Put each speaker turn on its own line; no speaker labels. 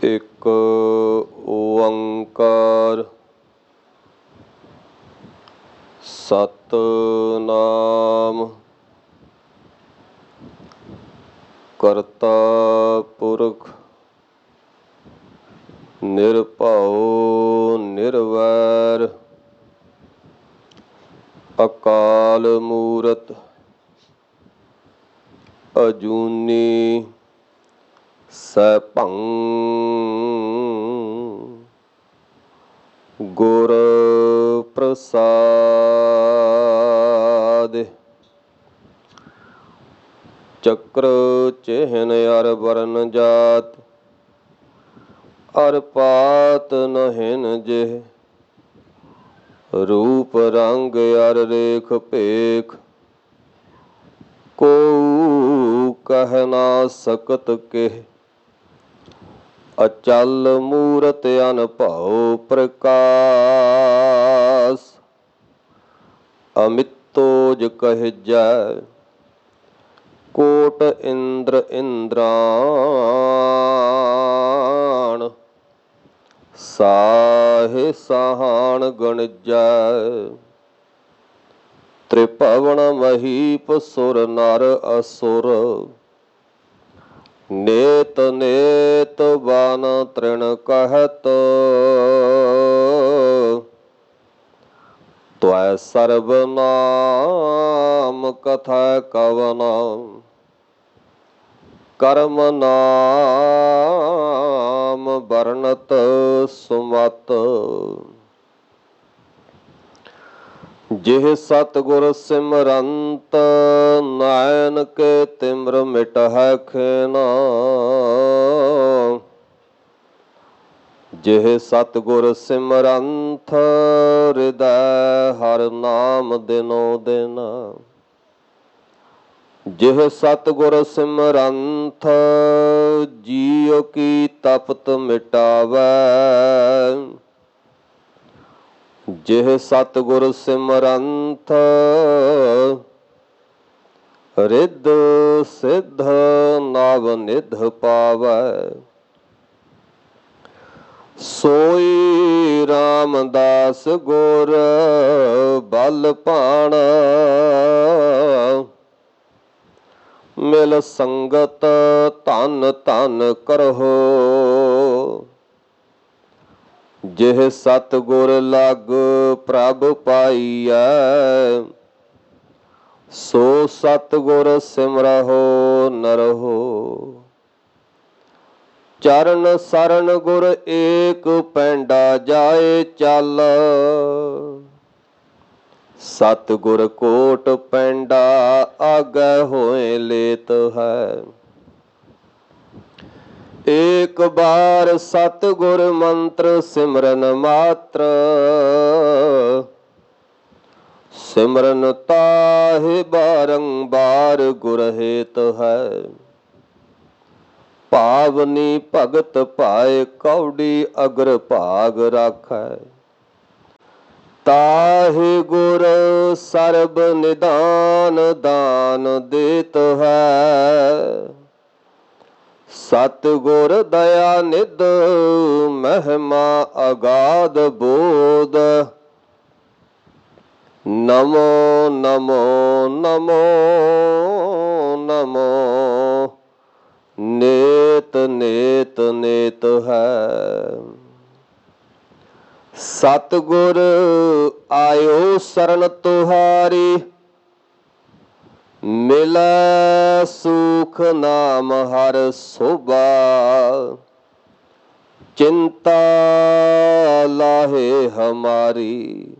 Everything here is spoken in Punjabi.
ਇੱਕ ਓੰਕਾਰ ਸਤਿਨਾਮ ਕਰਤਾ ਪੁਰਖ ਨਿਰਭਉ ਨਿਰਵੈਰ ਅਕਾਲ ਮੂਰਤ ਅਜੂਨੀ ਸੈਭੰ ਗੁਰ ਪ੍ਰਸਾਦਿ। ਚੱਕਰ ਚਿਹਨ ਅਰ ਵਰਨ ਜਾਤ ਅਰ ਪਾਤ ਨਹਿਨ ਜਿਹ ਰੂਪ ਰੰਗ ਅਰ ਰੇਖ ਭੇਖ ਕੋ ਕਹਿ ਨਾ ਸਕਤ ਕਿਹ ਅਚਲ ਮੂਰਤ ਅਨਭਉ ਪ੍ਰਕਾਸ ਅਮਿਤੋਜ ਕਹਿਜੈ ਕੋਟ ਇੰਦਰ ਇੰਦਰਾਣ ਸਾਹੇ ਸਾਹਣ ਗਣਜੈ ਤ੍ਰਿਭਵਨ ਮਹੀਪ ਸੁਰ ਨਰ ਅਸੁਰ ਨੇਤ ਨੇਤ ਬਨ ਤ੍ਰਿਣ ਕਹਿਤ ਤਵੈ ਸਰਬ ਨਾਮ ਕਥਾ ਕਵਨ ਕਰਮ ਨਾਮ ਵਰਣਤ ਸੁਮਤ ਜਿਹ ਸਤਿਗੁਰ ਸਿਮਰੰਤ ਨਾਇਨ ਕੇ ਤਿਮਰ ਮਿਟਹਿ ਖੇਨਾ ਜਿਹ ਸਤਿਗੁਰ ਸਿਮਰੰਤ ਹਿਰਦੈ ਹਰਿ ਨਾਮ ਦਿਨੋ ਦਿਨ ਜਿਹ ਸਤਿਗੁਰ ਸਿਮਰੰਤ ਜੀਉ ਕੀ ਤਪਤ ਮਿਟਾਵੈ ਜਿਹ ਸਤਿਗੁਰ ਸਿਮਰੰਤ ਰਿੱਧ ਸਿੱਧ ਨਵ ਨਿਧ ਪਾਵੈ ਸੋਈ ਰਾਮਦਾਸ ਗੁਰ ਬਲ ਭਾਣ ਮਿਲ ਸੰਗਤ ਧਨ ਧਨ ਕਰਹੁ ਜਿਹ ਸਤਿਗੁਰ ਲਗ ਪ੍ਰਭ ਪਾਈਐ ਸੋ ਸਤਿਗੁਰ ਸਿਮਰਹੁ ਨਰਹੁ ਚਰਨ ਸਰਨ ਗੁਰ ਏਕ ਪੈਂਡਾ ਜਾਏ ਚੱਲ ਸਤਿਗੁਰ ਕੋਟ ਪੈਂਡਾ ਆਗੈ ਹੋਏ ਲੇਤ ਹੈ ਏਕ ਬਾਰ ਸਤਿਗੁਰ ਮੰਤਰ ਸਿਮਰਨ ਮਾਤਰ ਸਿਮਰਨ ਤਾਹਿ ਬਾਰੰਬਾਰ ਗੁਰ ਹੇਤ ਹੈ ਭਾਵਨੀ ਭਗਤ ਭਾਏ ਕੌੜੀ ਅਗਰ ਭਾਗ ਰਾਖੈ ਤਾਹਿ ਗੁਰ ਸਰਬ ਨਿਦਾਨ ਦਾਨ ਦੇਤ ਹੈ ਸਤਿਗੁਰ ਦਇਆ ਨਿਧ ਮਹਿਮਾ ਅਗਾਧ ਬੋਧ ਨਮੋ ਨਮੋ ਨਮੋ ਨਮੋ ਨੇਤ ਨੇਤ ਨੇਤ ਹੈ ਸਤਿਗੁਰ ਆਇਓ ਸਰਨ ਤੁਹਾਰੀ ਮਿਲੈ ਸੁਖ ਨਾਮ ਹਰ ਸੋਭਾ ਚਿੰਤਾ ਲਾਹੇ ਹਮਾਰੀ